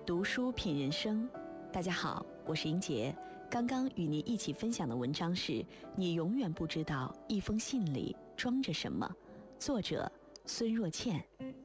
读书品人生。大家好，我是英杰。刚刚与您一起分享的文章是《你永远不知道一封信里装着什么》，作者孙若倩。